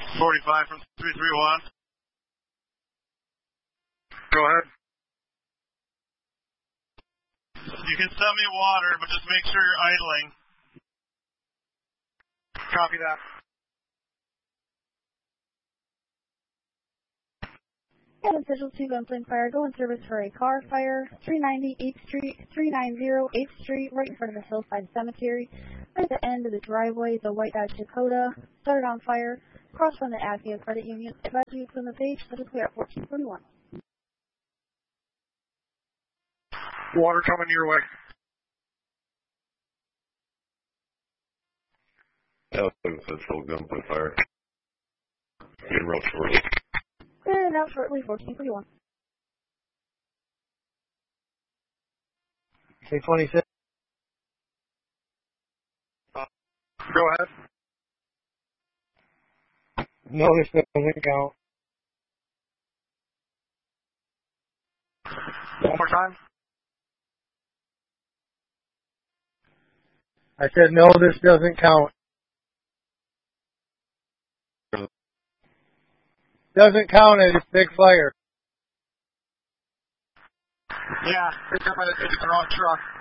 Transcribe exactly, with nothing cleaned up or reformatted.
forty-five from three three one. Go ahead. You can send me water, but just make sure you're idling. Copy that. And official two Gunflame Fire, go in service for a car fire, three ninety eighth Street, three ninety eighth Street, right in front of the Hillside Cemetery. Right at the end of the driveway, the White Dodge Dakota started on fire, across from the Akia Credit Union. Advise you from the page, let us clear at fourteen forty-one. Water coming your way. Yeah, official Gunflame Fire. Getting real shortly. And out shortly, fourteen forty-one. K twenty-six. Go ahead. No, this doesn't count. One more time. I said, no, this doesn't count. Doesn't count as a big fire. Yeah, picked up by the, the wrong truck.